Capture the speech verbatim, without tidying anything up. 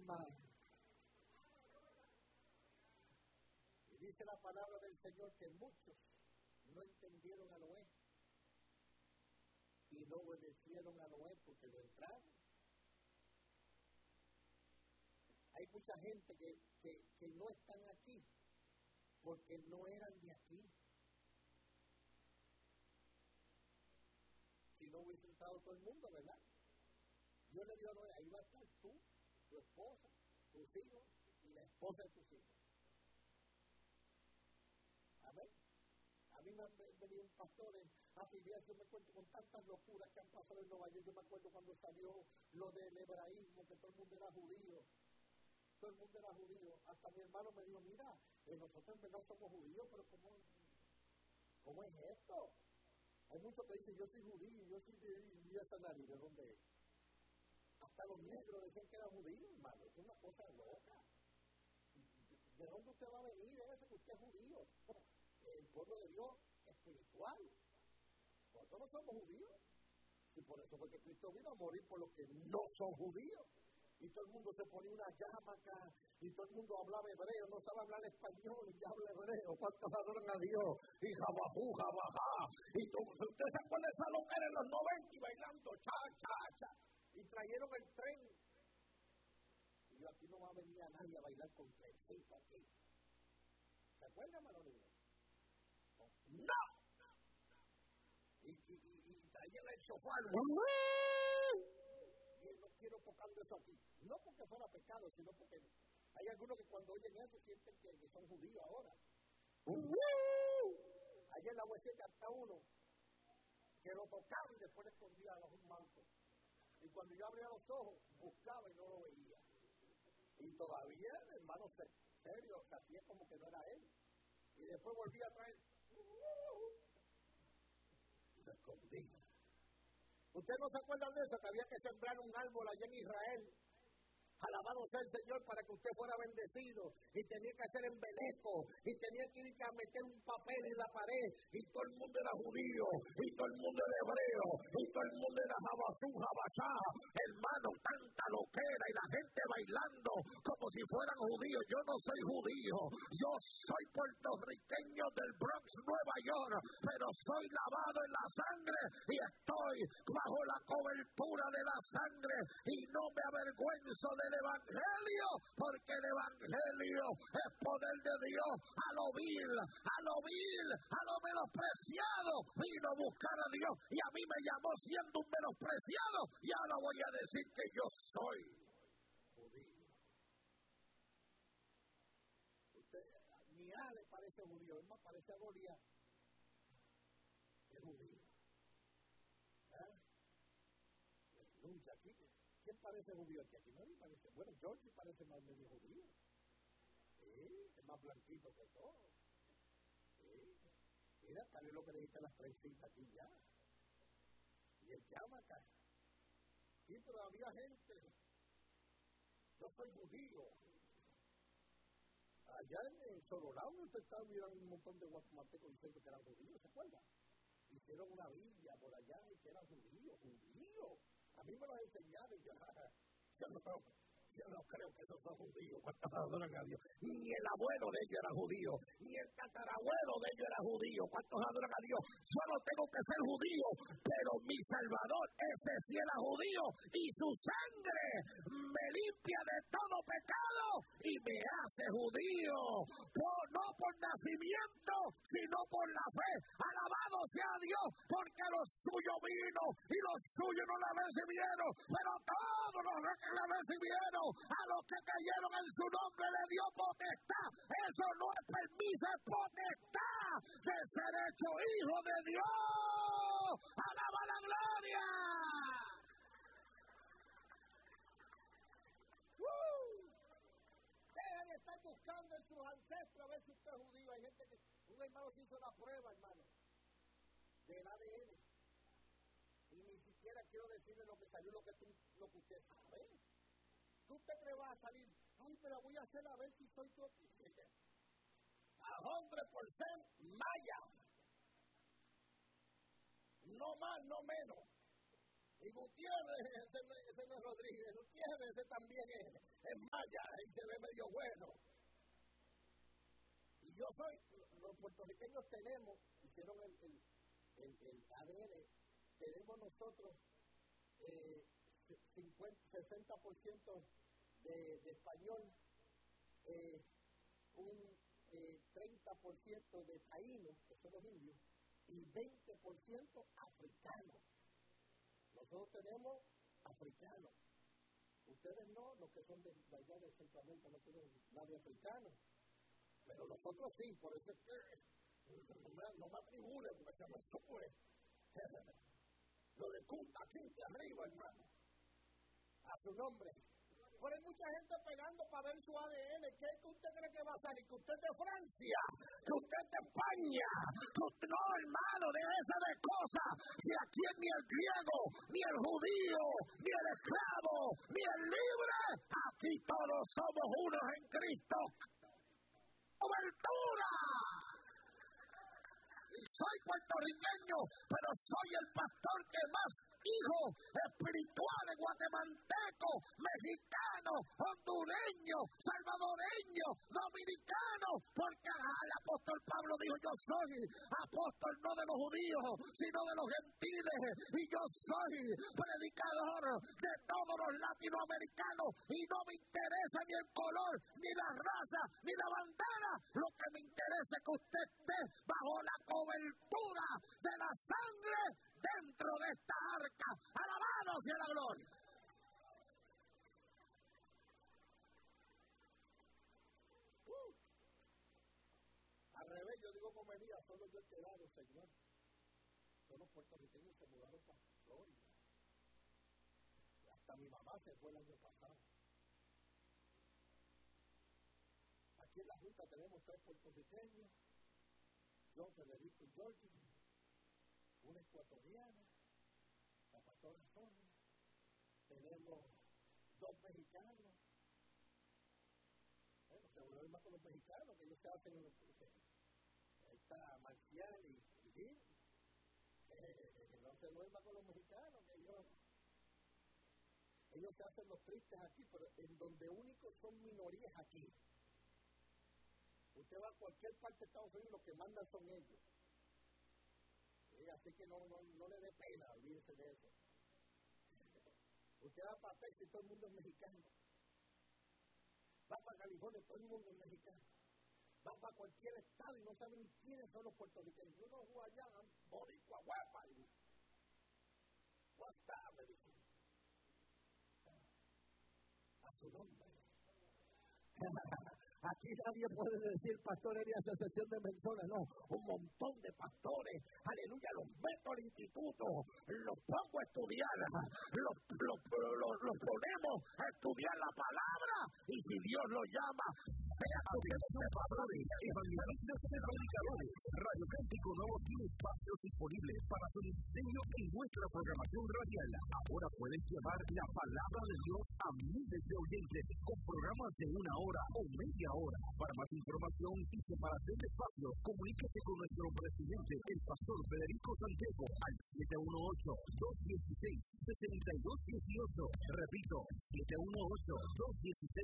hermano. Y dice la palabra del Señor que muchos no entendieron a Noé y no obedecieron a Noé porque lo entraron. Hay mucha gente que, que, que no están aquí porque no eran de aquí. Si no hubiese entrado todo el mundo, ¿verdad? Yo le digo a Noé, ahí va a estar tú, tu esposa, tus hijos y la esposa de tus hijos. Amén. A mí me han venido un pastor hace días, yo me cuento con tantas locuras que han pasado en Nueva York. Yo me acuerdo cuando salió lo del hebraísmo, que todo el mundo era judío. Todo el mundo era judío. Hasta mi hermano me dijo, mira, eh, nosotros en verdad somos judíos, pero ¿cómo, cómo es esto? Hay muchos que dicen, yo soy judío, yo soy de Villa Sanari, ¿de dónde es? Hasta los negros decían que eran judíos, hermano. Es una cosa loca. ¿De dónde usted va a venir? Debe ser que usted es judío. El pueblo de Dios espiritual. Nosotros no somos judíos. Y por eso fue que Cristo vino a morir por los que no son judíos. Y todo el mundo se ponía una llama acá, y todo el mundo hablaba hebreo, no sabe hablar español, y habla hebreo. ¿Cuántos adoran a Dios? Y jabajú, jabajá. Y usted se acuerda de esa loquera en los noventa y bailando, cha, cha, cha. Y trajeron el tren. Y yo, aquí no va a venir a nadie a bailar con trencito aquí. ¿Se acuerdan, Manolino? ¡No! Y, y, y, y trajeron el sofá. Y él no quiero tocando eso aquí. No porque fuera pecado, sino porque hay algunos que cuando oyen eso sienten que, que son judíos ahora. Ayer en la U S C hasta uno que lo tocaba y después le escondía bajo un manto. Y cuando yo abría los ojos, buscaba y no lo veía. Y todavía el hermano serio, se hacía como que no era él. Y después volvía a traer. Y lo escondía. ¿Ustedes no se acuerdan de eso? Que había que sembrar un árbol allá en Israel. Alabado sea el Señor para que usted fuera bendecido. Y tenía que hacer embeleco. Y tenía que ir a meter un papel en la pared. Y todo el mundo era judío. Y todo el mundo era hebreo. Y todo el mundo era jabazú, jabachá. Hermano, tanta loquera. Y la gente bailando como si fueran judíos. Yo no soy judío. Yo soy puertorriqueño del Bronx, Nueva York. Pero soy lavado en la sangre. Y estoy bajo la cobertura de la sangre. Y no me avergüenzo de el evangelio, porque el evangelio es poder de Dios a lo vil, a lo vil, a lo menospreciado. Vino a buscar a Dios y a mí me llamó siendo un menospreciado y ahora voy a decir que yo soy judío. Usted, ni a le parece judío, es más, parece a Goliat. Es judío. ¿Eh? Lucha aquí. ¿Quién parece judío aquí? Aquí nadie parece. Bueno, George parece más medio judío. Sí, es más blanquito que todo. Sí. Mira, tal vez lo que le dijiste las trencitas aquí ya. Y él llama acá. Sí, pero había gente. Yo soy judío. Allá en Sororao, usted estaba mirando un montón de guatemaltecos diciendo que eran judíos, ¿se acuerdan? Hicieron una villa por allá y que eran judíos, judíos. A mí me lo enseñaron y yo, yo, no, yo no creo que esos son judíos. ¿Cuántos adoran a Dios? Ni el abuelo de ellos era judío, ni el tatarabuelo de ellos era judío. ¿Cuántos adoran a Dios? Yo no tengo que ser judío, pero mi Salvador, ese sí era judío, y su sangre me limpia de todo pecado y me hace judío. Por, no por nacimiento, sino por la fe. Alabado sea Dios, porque los suyos vino y los suyos no la recibieron, pero todos los que la recibieron, a los que cayeron en su nombre le dio potestad. Eso no es permiso, es potestad de ser hecho hijo de Dios. ¡Alaba la gloria! ¡Uh! Deja de estar buscando en sus ancestros a ver si usted es judío. Hay gente que, un hermano se hizo la prueba, hermano, del A D N. Y ni siquiera quiero decirle lo que salió, lo que, tú, lo que usted sabe. Tú te le vas a salir, ay, pero voy a hacer a ver si soy tú. A hombre por ser maya. No más, no menos. Y Gutiérrez, ese, ese no es Rodríguez, Gutiérrez ese también es, es maya. yo soy, los puertorriqueños tenemos, hicieron el, el, el, el A D N, tenemos nosotros eh, cincuenta, sesenta por ciento de, de español, eh, un eh, treinta por ciento de taínos, que son los indios, y veinte por ciento africanos. Nosotros tenemos africanos. Ustedes no, los que son de allá de Centroamérica no tienen nadie africano. Pero nosotros sí, por eso es que no me, no me atribuyen, porque se me sube. Lo de Punta Quinte arriba, hermano. A su nombre. Pero hay mucha gente pegando para ver su A D N. ¿Qué es que usted cree que va a salir? ¿Que usted es de Francia? ¿Que usted es de España? ¿Que usted... No, hermano, déjese de cosas. Si aquí ni el griego, ni el judío, ni el esclavo, ni el libre, aquí todos somos unos en Cristo. ¡Cobertura! Soy puertorriqueño, pero soy el pastor que más hijos espirituales, guatemaltecos, mexicanos, hondureños, salvadoreños, dominicanos, porque el apóstol Pablo dijo, yo soy apóstol no de los judíos, sino de los gentiles, y yo soy predicador de todos los latinoamericanos, y no me interesa ni el color, ni la raza, ni la bandera, lo que me interesa es que usted esté bajo la cobertura de la sangre dentro de esta arca. ¡Alabado sea la gloria! Uh. Al revés, yo digo como Elías, solo yo he quedado, Señor. Todos los puertorriqueños se mudaron para Florida. Hasta mi mamá se fue el año pasado. Aquí en la Junta tenemos tres puertorriqueños, yo, Federico y Georgie, una ecuatoriana, la pastora Sonia, tenemos dos mexicanos. Bueno, se volvió más con los mexicanos, que ellos se hacen en los cruceros. Ahí está Marcial y Gil, eh, no se duerma con los mexicanos, que ellos, ellos se hacen los tristes aquí, pero en donde únicos son minorías aquí. Usted va a cualquier parte de Estados Unidos, los que mandan son ellos. Sí, así que no, no, no le dé pena, olvídese de eso. Usted va para Texas y todo el mundo es mexicano. Va para California y todo el mundo es mexicano. Va para cualquier estado y no saben ni quiénes son los puertorriqueños. Uno juega allá, boricua, guapa. What's that, me dice. A su nombre. Aquí nadie puede decir pastor Elías Ascensión de Personas, no, un montón de pastores, aleluya, los meto al instituto, los pongo a estudiar, los, los, los, los ponemos a estudiar la palabra, y si Dios lo llama, sea Asociación de Pastores, Evangelistas y Predicadores, Radio Cántico Nuevo tiene espacios disponibles para su diseño en nuestra programación radial. Ahora puedes llevar la palabra de Dios a miles de oyentes con programas de una hora o media hora. Para más información y separación de espacios, comuníquese con nuestro presidente, el pastor Federico Santiago, al siete uno ocho, dos uno seis, seis dos uno ocho. Repito, siete uno ocho, dos uno seis,